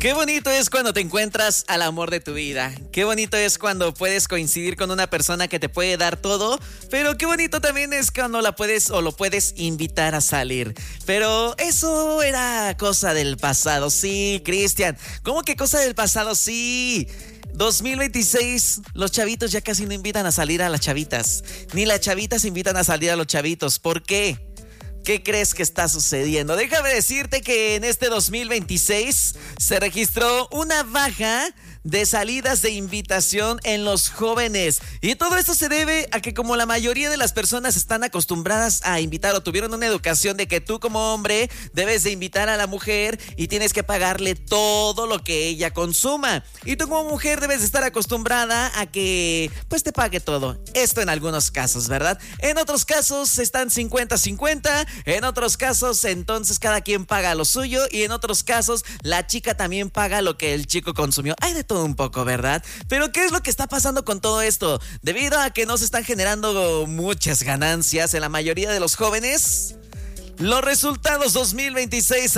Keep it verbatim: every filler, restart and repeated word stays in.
Qué bonito es cuando te encuentras al amor de tu vida. Qué bonito es cuando puedes coincidir con una persona que te puede dar todo. Pero qué bonito también es cuando la puedes o lo puedes invitar a salir. Pero eso era cosa del pasado. Sí, Cristian. ¿Cómo que cosa del pasado? Sí. dos mil veintiséis, los chavitos ya casi no invitan a salir a las chavitas. Ni las chavitas invitan a salir a los chavitos. ¿Por qué? ¿Qué crees que está sucediendo? Déjame decirte que en este dos mil veintiséis se registró una baja de salidas de invitación en los jóvenes. Y todo esto se debe a que como la mayoría de las personas están acostumbradas a invitar o tuvieron una educación de que tú como hombre debes de invitar a la mujer y tienes que pagarle todo lo que ella consuma. Y tú como mujer debes de estar acostumbrada a que pues te pague todo. Esto en algunos casos, ¿verdad? En otros casos están cincuenta cincuenta, en otros casos entonces cada quien paga lo suyo y en otros casos la chica también paga lo que el chico consumió. Hay de todo un poco, ¿verdad? Pero ¿qué es lo que está pasando con todo esto? Debido a que no se están generando muchas ganancias en la mayoría de los jóvenes, los resultados dos mil veintiséis